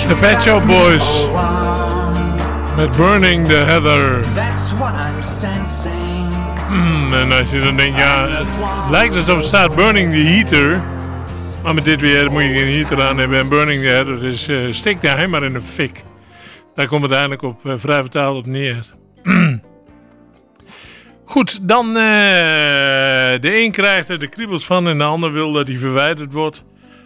The Pet Shop Boys met Burning the Heather. En als je dan denkt, ja, het lijkt alsof het staat Burning the Heater. Maar met dit weer moet je geen heater aan hebben. En Burning the Heather, dus steek de hij maar in de fik. Daar komt het eigenlijk op vrij vertaald op neer. Goed, dan de een krijgt er de kriebels van en de ander wil dat hij verwijderd wordt.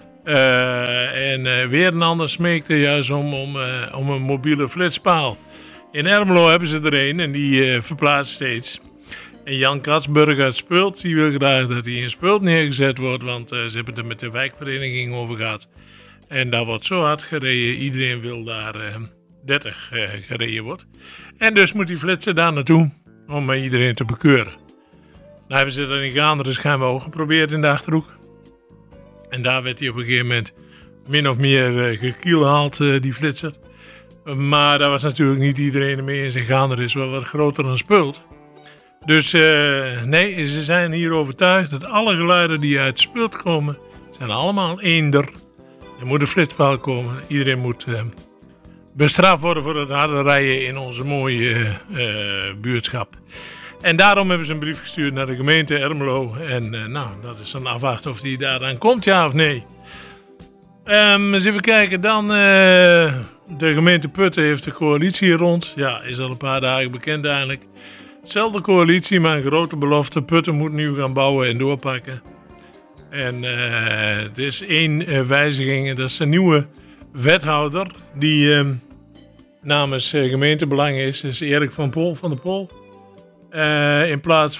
En weer een ander smeekt er juist om een mobiele flitspaal. In Ermelo hebben ze er een en die verplaatst steeds. En Jan Katsburg uit Speult, die wil graag dat hij in Speult neergezet wordt, want ze hebben er met de wijkvereniging over gehad. En daar wordt zo hard gereden, iedereen wil daar 30 gereden wordt. En dus moet die flitser daar naartoe om iedereen te bekeuren. Nou hebben ze dat in Gaanderen schijnbaar ook geprobeerd in de Achterhoek. En daar werd hij op een gegeven moment min of meer gekielhaald, die flitser. Maar daar was natuurlijk niet iedereen mee eens. En Gaanderen is wel wat groter dan Speult. Dus nee, ze zijn hier overtuigd dat alle geluiden die uit Speult komen, zijn allemaal eender. Er moet een flitspaal komen. Iedereen moet bestraft worden voor het harde rijden in onze mooie buurtschap. En daarom hebben ze een brief gestuurd naar de gemeente Ermelo. En nou, dat is dan afwachten of die daar dan komt, ja of nee. Eens even kijken, dan de gemeente Putten heeft de coalitie rond. Ja, is al een paar dagen bekend eigenlijk. Zelfde coalitie, maar een grote belofte. Putten moet nu gaan bouwen en doorpakken. En er is één wijziging. En dat is een nieuwe wethouder die namens gemeentebelang is. Dat is Erik van der Pol. In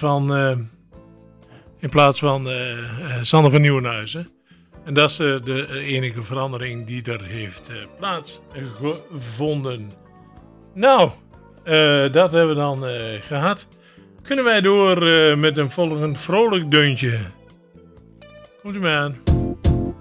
plaats van Sander van Nieuwenhuizen. En dat is de enige verandering die er heeft plaatsgevonden. Nou, dat hebben we dan gehad. Kunnen wij door met een volgend vrolijk deuntje. Komt u maar aan.